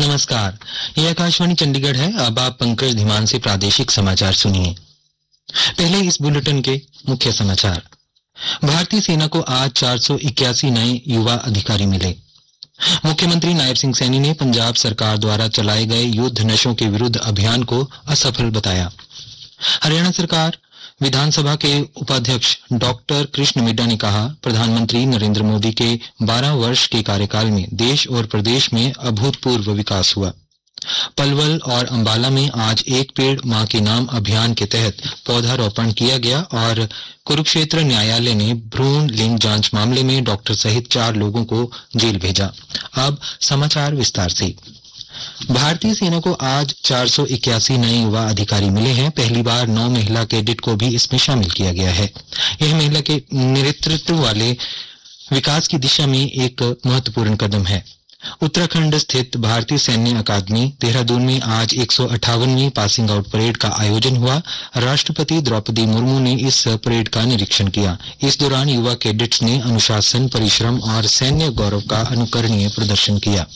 नमस्कार, ये आकाशवाणी चंडीगढ़ है। अब आप पंकज धीमान से प्रादेशिक समाचार सुनिए। पहले इस बुलेटिन के मुख्य समाचार। भारतीय सेना को आज 481 नए युवा अधिकारी मिले। मुख्यमंत्री नायब सिंह सैनी ने पंजाब सरकार द्वारा चलाए गए युद्ध नशों के विरुद्ध अभियान को असफल बताया। हरियाणा सरकार विधानसभा के उपाध्यक्ष डॉक्टर कृष्ण मिड्डा ने कहा, प्रधानमंत्री नरेंद्र मोदी के 12 वर्ष के कार्यकाल में देश और प्रदेश में अभूतपूर्व विकास हुआ। पलवल और अंबाला में आज एक पेड़ मां के नाम अभियान के तहत पौधारोपण किया गया और कुरुक्षेत्र न्यायालय ने भ्रूण लिंग जांच मामले में डॉक्टर सहित 4 लोगों को जेल भेजा। अब समाचार विस्तार से। भारतीय सेना को आज 481 नए युवा अधिकारी मिले हैं। पहली बार 9 महिला कैडेट को भी इसमें शामिल किया गया है। यह महिला के नेतृत्व वाले विकास की दिशा में एक महत्वपूर्ण कदम है। उत्तराखंड स्थित भारतीय सैन्य अकादमी देहरादून में आज 158वीं पासिंग आउट परेड का आयोजन हुआ। राष्ट्रपति द्रौपदी मुर्मू ने इस परेड का निरीक्षण किया। इस दौरान युवा कैडेट्स ने अनुशासन, परिश्रम और सैन्य गौरव का अनुकरणीय प्रदर्शन किया।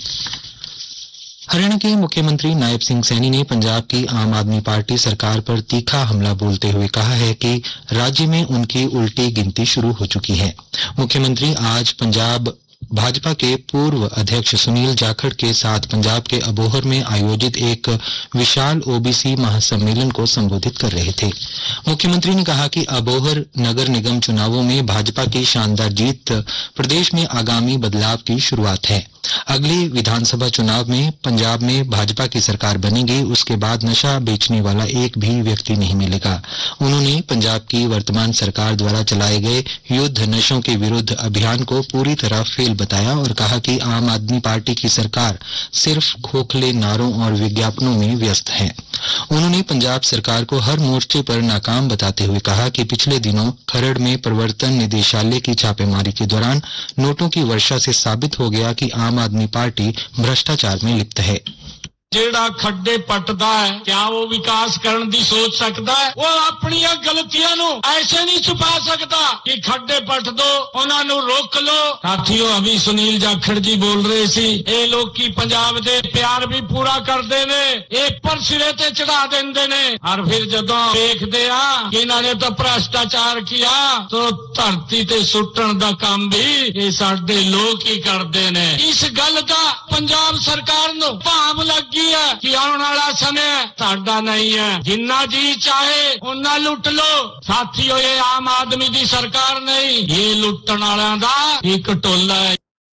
हरियाणा के मुख्यमंत्री नायब सिंह सैनी ने पंजाब की आम आदमी पार्टी सरकार पर तीखा हमला बोलते हुए कहा है कि राज्य में उनकी उल्टी गिनती शुरू हो चुकी है। मुख्यमंत्री आज पंजाब भाजपा के पूर्व अध्यक्ष सुनील जाखड़ के साथ पंजाब के अबोहर में आयोजित एक विशाल ओबीसी महासम्मेलन को संबोधित कर रहे थे। मुख्यमंत्री ने कहा कि अबोहर नगर निगम चुनावों में भाजपा की शानदार जीत प्रदेश में आगामी बदलाव की शुरुआत है। अगले विधानसभा चुनाव में पंजाब में भाजपा की सरकार बनेगी, उसके बाद नशा बेचने वाला एक भी व्यक्ति नहीं मिलेगा। उन्होंने पंजाब की वर्तमान सरकार द्वारा चलाए गए युद्ध नशों के विरुद्ध अभियान को पूरी तरह फेल बताया और कहा कि आम आदमी पार्टी की सरकार सिर्फ खोखले नारों और विज्ञापनों में व्यस्त है। उन्होंने पंजाब सरकार को हर मोर्चे पर नाकाम बताते हुए कहा कि पिछले दिनों खरड़ में प्रवर्तन निदेशालय की छापेमारी के दौरान नोटों की वर्षा से साबित हो गया कि आम आदमी पार्टी भ्रष्टाचार में लिप्त है। ਜਿਹੜਾ ਖੱਡੇ ਪੱਟਦਾ ਹੈ क्या वो विकास ਕਰਨ ਦੀ सोच सकता है? वो ਆਪਣੀਆਂ ਗਲਤੀਆਂ ਨੂੰ ऐसे नहीं छुपा सकता कि खड्डे पट दो, ਉਹਨਾਂ ਨੂੰ रोक लो। साथियों, अभी सुनील जाखड़ जी बोल रहे सी, ਇਹ ਲੋਕੀ ਪੰਜਾਬ ਦੇ ਪਿਆਰ ਵੀ ਪੂਰਾ ਕਰਦੇ ਨੇ, ਇਹ ਪਰ ਸਿਰੇ ਤੇ ਚੜਾ ਦਿੰਦੇ ਨੇ और फिर ਜਦੋਂ ਦੇਖਦੇ ਆ ਕਿ ਇਹਨਾਂ ਨੇ ਤਾਂ ਭ੍ਰਸ਼ਟਾਚਾਰ ਕੀਤਾ तो ਧਰਤੀ ਤੇ ਸੁੱਟਣ ਦਾ ਕੰਮ ਵੀ ਇਹ ਸਾਡੇ ਲੋਕ ਹੀ ਕਰਦੇ ਨੇ। ਇਸ ਗੱਲ ਦਾ ਪੰਜਾਬ ਸਰਕਾਰ ਨੂੰ ਭਾਵ ਲੱਗ कि आने वाला समय साडा नहीं है, जिन्ना जी चाहे उन्ना लुट लो। साथियों, ये आम आदमी की सरकार नहीं, ये लुटन वालों का एक टोला है।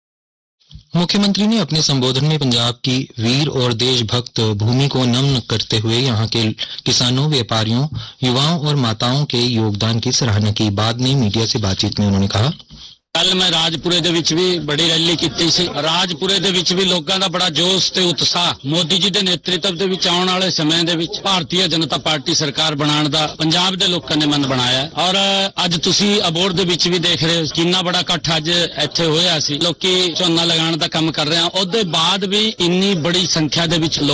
मुख्यमंत्री ने अपने संबोधन में पंजाब की वीर और देशभक्त भूमि को नमन करते हुए यहाँ के किसानों, व्यापारियों, युवाओं और माताओं के योगदान की सराहना की। बाद में मीडिया से बातचीत में उन्होंने कहा, कल मैं राजपुरे दे विच भी बड़ी रैली कीती सी। राजपुरे दे विच भी लोकां दा बड़ा जोश ते उत्साह मोदी जी दे नेतृत्व दे विच आउण वाले समय दे विच भारतीय जनता पार्टी सरकार बनाउण दा पंजाब दे लोकां ने मन बनाया और अज तुसी अबोहर दे विच भी देख रहे हो किन्ना बड़ा इकट्ठ अज इत्थे होया सी। लोकी झोना लगाउण दा काम कर रहे हैं, ओदे बाद भी इन्नी बड़ी संख्या दे विच